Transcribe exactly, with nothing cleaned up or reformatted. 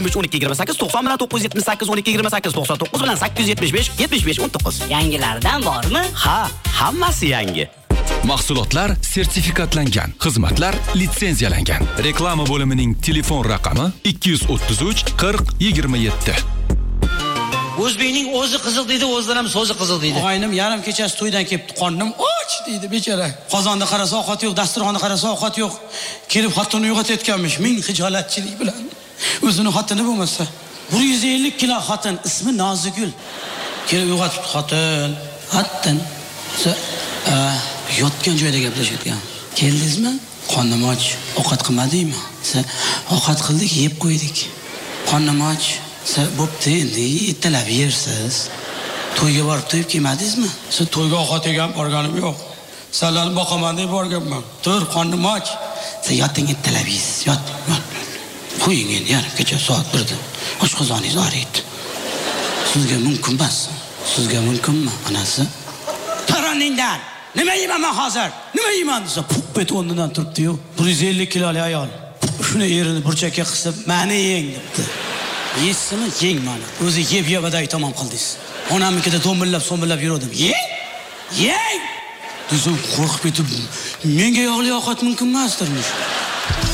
o'n ikki yigirma sakkiz to'qson bilan to'qqiz yuz yetmish sakkiz o'n ikki yigirma sakkiz to'qson to'qqiz bilan sakkiz yuz yetmish besh yetmish besh o'n to'qqiz. Yangilardan bormi? Ha, hammasi yangi. Mahsulotlar sertifikatlangan, xizmatlar litsenziyalangan. Reklama bo'limining telefon raqami ikki yuz o'ttiz uch qirq yigirma yetti. O'zbekning o'zi qiziq deydi, o'zidan ham so'zi qiziq deydi. Og'aynim yarim kechasi to'ydan kelibdi, qornim och deydi bechora. Qozonda qarasa ovqat yo'q, dasturxonda qarasa ovqat yo'q. Kelib xotinni uyg'otayotganmish, ming hijolatchilik bilan. O'zini xotini bo'lmasa, bir yuz ellik kilo xotin, ismi Nozigul. Kelib uyg'otibdi xotin. Xotin. Yotgan joyda gaplashayotgan. Keldingizmi? Qornim och, ovqat qilmadingmi? Siz ovqat qildik, yeb qo'ydik. Qornim och. Siz bo'pti, endi ertalab yersiz. To'yga borib to'yib kelmadingizmi? Siz to'yga ovqat yegan borganim yo'q. Sizlarni boqaman deb borganman. Tur, qornim och. Siz yoting, ertalab yeysiz. Yot, yot. Qo'ying endi, yarim kecha soat birda. Oshqozoningiz og'riydi. Sizga mumkin emas. Sizga mumkinmi, onasi? Taroningdan. Nima yeyman men hozir? Nima yeyman desa, puppet o'rnidan turibdi-yu. bir yuz ellik kiloli ayol. Shuni erini burchakka qisib, "Mani yeng" debdi. Yeysizmi? Yeng mana. O'zi yeb yebaday tamom qildingiz. Onamnikida do'mbillab, so'mbillab yurdim. Yeng! Yeng! O'zim qo'rqib ketib, menga yog'li ovqat mumkin emasdirmish.